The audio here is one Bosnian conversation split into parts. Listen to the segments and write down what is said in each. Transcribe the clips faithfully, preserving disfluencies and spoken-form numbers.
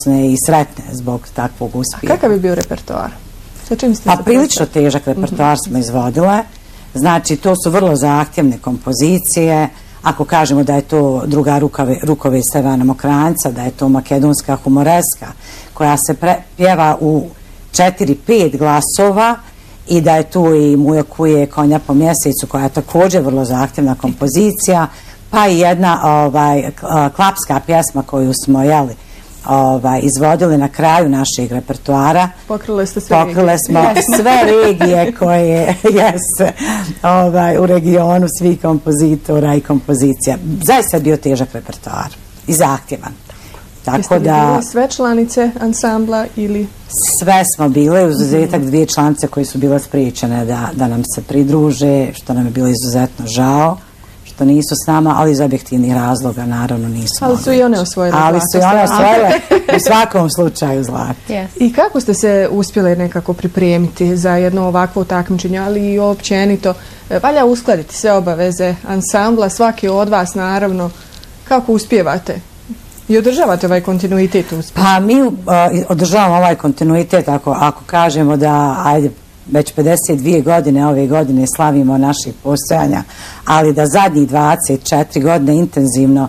i sretne zbog takvog uspjeha. A kakav je bio repertoar? Sa čim ste pa prilično težak repertoar smo izvodile. Znači, to su vrlo zahtjevne kompozicije. Ako kažemo da je to druga rukave, rukove Stevana Mokranjca, da je to makedonska humoreska, koja se pre, pjeva u četiri pet glasova, i da je tu i Mujo kuje konja po mjesecu, koja je također vrlo zahtjevna kompozicija, pa i jedna ovaj, klapska pjesma koju smo jeli, ovaj, izvodili na kraju našeg repertoara. Pokrile ste sve Pokrile regije. smo sve regije koje jeste ovaj, u regionu, svih kompozitora i kompozicija. Zaista je bio težak repertoar i zahtjevan. Tako Jeste li da bili sve članice ansambla ili? Sve smo bile, izuzetak dvije članice koje su bile spriječene da, da nam se pridruže, što nam je bilo izuzetno žao, što nisu s nama, ali iz objektivnih razloga naravno nisu. Ali su i one osvojile. Ali su i one osvojile u svakom slučaju zlato. Yes. I kako ste se uspjeli nekako pripremiti za jedno ovakvo takmičenje, ali i općenito? Valja uskladiti sve obaveze ansambla, svaki od vas naravno. Kako uspijevate? I održavate ovaj kontinuitet uspjeh? Pa mi uh, održavamo ovaj kontinuitet ako, ako kažemo da, ajde, već pedeset dvije godine ove godine slavimo naših postojanja, ali da zadnjih dvadeset četiri godine intenzivno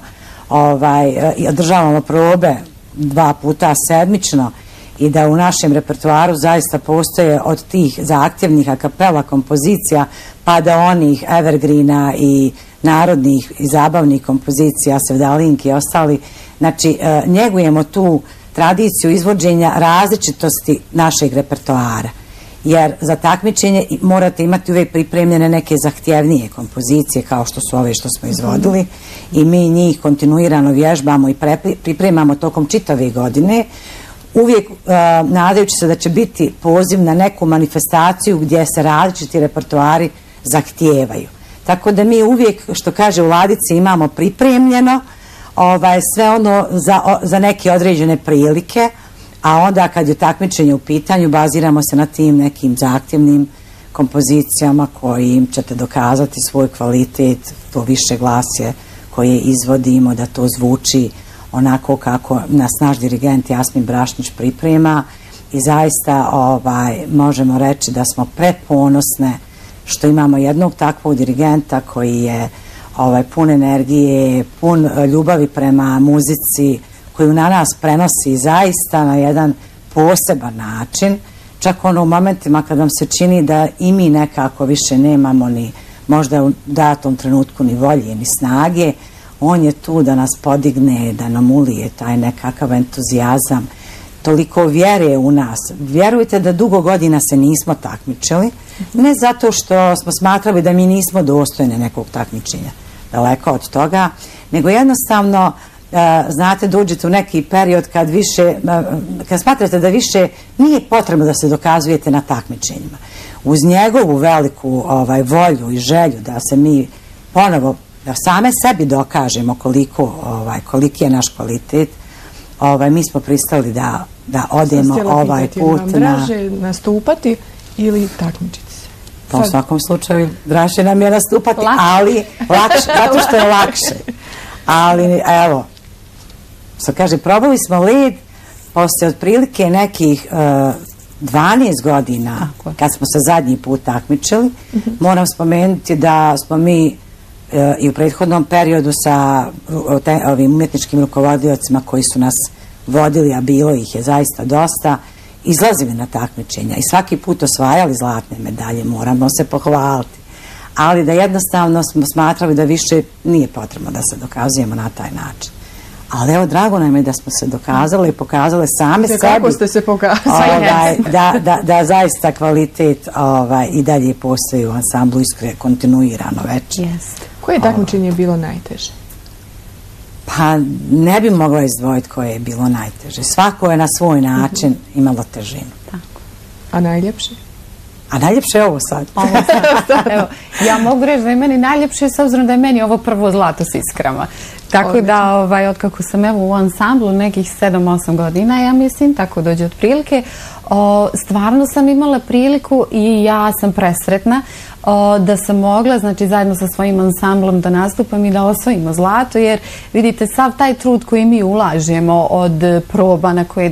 ovaj, održavamo probe dva puta sedmično i da u našem repertoaru zaista postoje od tih zahtjevnih a kapela kompozicija pa do onih evergreena i narodnih i zabavnih kompozicija, Sevdalinki i ostali. Znači, njegujemo tu tradiciju izvođenja različitosti našeg repertoara. Jer za takmičenje morate imati uvijek pripremljene neke zahtjevnije kompozicije kao što su ove što smo izvodili i mi njih kontinuirano vježbamo i pripremamo tokom čitave godine. Uvijek uh, nadajući se da će biti poziv na neku manifestaciju gdje se različiti repertoari zahtijevaju. Tako da mi uvijek, što kaže u ladici, imamo pripremljeno ovaj, sve ono za, o, za neke određene prilike, a onda kad je takmičenje u pitanju baziramo se na tim nekim zahtjevnim kompozicijama kojim ćete dokazati svoj kvalitet, to više glasje koje izvodimo, da to zvuči onako kako nas naš dirigent Jasmin Brašnić priprema i zaista ovaj, možemo reći da smo preponosne što imamo jednog takvog dirigenta koji je ovaj, pun energije, pun ljubavi prema muzici, koju na nas prenosi zaista na jedan poseban način, čak ono u momentima kad vam se čini da i mi nekako više nemamo ni možda u datom trenutku ni volje ni snage, on je tu da nas podigne, da nam ulije taj nekakav entuzijazam, toliko vjere u nas. Vjerujte da dugo godina se nismo takmičili, ne zato što smo smatrali da mi nismo dostojne nekog takmičenja, daleko od toga, nego jednostavno Uh, znate, dođete u neki period kad više, uh, kad smatrate da više nije potrebno da se dokazujete na takmičenjima. Uz njegovu veliku ovaj, volju i želju da se mi ponovo, da same sebi dokažemo koliko, ovaj, koliki je naš kvalitet, ovaj, mi smo pristali da, da odemo ovaj put na... Draže nastupati ili takmičiti se? Pa u svakom slučaju draže nam je nastupati, lakše. Ali lakše, zato što je lakše. Ali evo, što kaže, probali smo led poslije otprilike nekih uh, dvanaest godina Tako. Kad smo se zadnji put takmičili. Mm-hmm. Moram spomenuti da smo mi uh, i u prethodnom periodu sa uh, te, ovim umjetničkim rukovodiocima koji su nas vodili, a bilo ih je zaista dosta, izlazili na takmičenja i svaki put osvajali zlatne medalje, moramo se pohvaliti. Ali da jednostavno smo smatrali da više nije potrebno da se dokazujemo na taj način. Ali evo, drago nam je da smo se dokazali i pokazale same sebi. Kako ste se pokazali? Ovaj, da, da, da zaista kvalitet ovaj, i dalje postoji u ansamblu Iskre kontinuirano već. Yes. Koje je takmičenje bilo najteže? Pa ne bi mogla izdvojiti koje je bilo najteže. Svako je na svoj način imalo težinu. Tako. A najljepše? A najljepše je ovo sad. Ovo sad. Evo, ja mogu reći da je meni najljepše s obzirom da je meni ovo prvo zlato s iskrama. Tako Odlično. Da, ovaj, otkako sam evo u ansamblu nekih sedam osam godina, ja mislim, tako dođe od prilike, o, stvarno sam imala priliku i ja sam presretna o, da sam mogla, znači zajedno sa svojim ansamblom da nastupam i da osvojimo zlato, jer vidite sav taj trud koji mi ulažemo od proba na koje